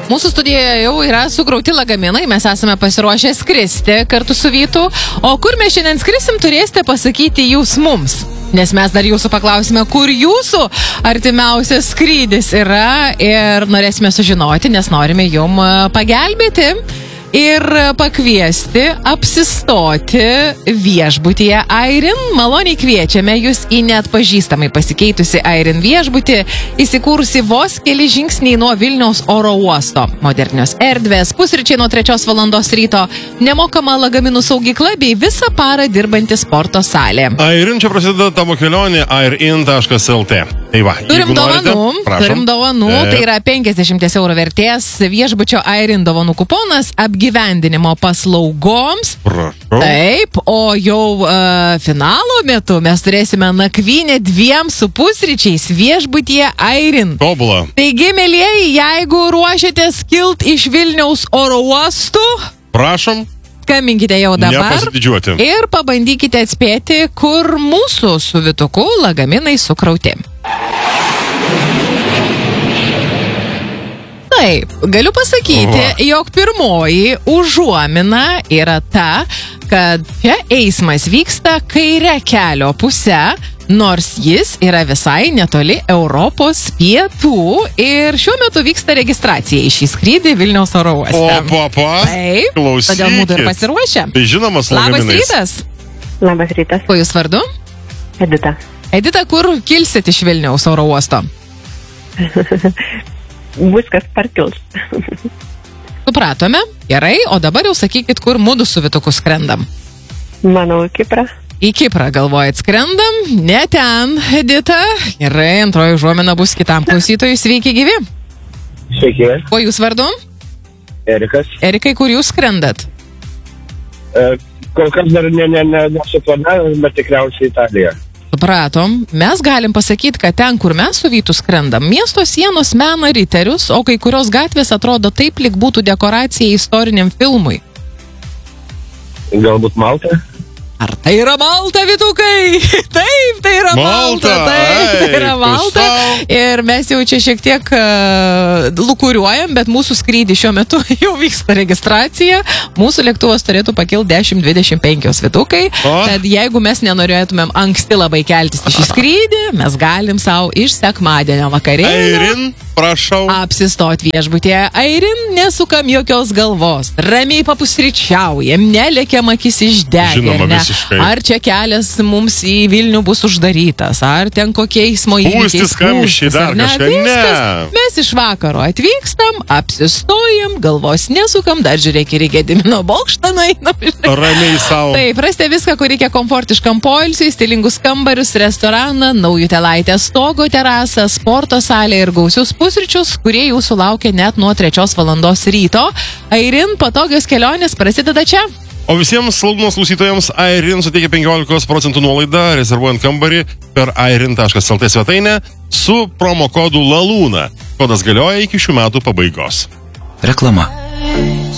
Mūsų studijoje jau yra sukrauti lagaminai, mes esame pasiruošę skristi kartu su Vytu, o kur mes šiandien skrisim, turėsite pasakyti jūs mums. Nes mes dar jūsų paklausime, kur jūsų artimiausias skrydis yra ir norėsime sužinoti, nes norime jum pagelbėti ir pakviesti apsistoti viešbutyje Airin. Maloniai kviečiame jūs į neatpažįstamai pasikeitusi Airin viešbutį, įsikūrusi vos keli žingsniai nuo Vilniaus oro uosto. Modernios erdvės, pusryčiai nuo 3 valandos ryto, nemokama lagaminų saugykla bei visą parą dirbanti sporto salė. Airin, čia prasideda tavo kelionė airin.lt. Tai va, turim dovanų, tai yra 50 eurų vertės viešbučio Airin dovanų kuponas apgyvendinimo paslaugoms. Prašau. Taip, o jau finalo metu mes turėsime nakvynę 2 su pusryčiais viešbutyje Airin. Tobula. Taigi, mielieji, jeigu ruošiatės kilt iš Vilniaus oro uostų, prašom, skambinkite jau dabar ir pabandykite atspėti, kur mūsų su Vytuku lagaminai sukrauti. Taip, galiu pasakyti, jog pirmoji užuomina yra ta, kad čia eismas vyksta kaire kelio puse, nors jis yra visai netoli Europos pietų ir šiuo metu vyksta registracija į šį skrydį Vilniaus oro uoste. Taip, todėl mūsų ir pasiruošę. Tai žinomas lagaminais. Labas rytas. Labas rytas. Kuo jūs vardu? Edita. Edita, kur kilsit iš Vilniaus oro uosto? Viskas parkils. Supratome, gerai, o dabar jau sakykit, kur mudu su Vytuku skrendam. Manau, į Kiprą. Į Kiprą galvojat skrendam, ne ten, Edita. Gerai, antroji užuomina bus kitam klausytojui. Sveiki gyvi. Sveiki. Kuo jūs vardu? Erikas. Erikai, kur jūs skrendat? Kol kas dar nesuplanavęs, bet tikriausiai Italija. Supratom, mes galim pasakyti, kad ten, kur mes su Vytu skrendam, miesto sienos mena riterius, o kai kurios gatvės atrodo taip, lyg būtų dekoracija istoriniam filmui. Galbūt Malta? Ar tai yra Malta, Vytukai? Taip, tai yra Malta. Taip, tai yra Malta. Ir mes jau čia šiek tiek lukuriuojam, bet mūsų skrydį šiuo metu jau vyksta registracija. Mūsų lėktuvas turėtų pakilti 10:25, Vytukai. Tad jeigu mes nenorėtumėm anksti labai keltis į šį skrydį, mes galim savo iš sekmadienio vakarėlio Airin, prašau. Apsistot viešbutyje Airin, nesukam jokios galvos. Ramiai papusryčiaujam, nelėkiam akis išdegę. Ar čia kelias mums į Vilnių bus uždarytas, ar ten kokie eismo įvykiai. Pūstis kamščiai dar kažką, ne. Mes iš vakaro atvykstam, apsistojam, galvos nesukam, dar žiūrėk ir į Gedimino bokštą nueinam. Ramiai savo. Taip, rasite viską, kur reikia komfortiškam poilsiui, stilingus kambarius, restoraną, Naujutėlaitę stogo terasą, sporto salę ir gausius pusryčius, kurie jūsų laukia net nuo 3 valandos ryto. Airin, patogios kelionės prasideda čia. O visiems Slaugumos klausytojams Airin suteikia 15% nuolaidą, rezervuojant kambarį per airin.lt svetainę su promo kodu LALUNA. Kodas galioja iki šių metų pabaigos. Reklama.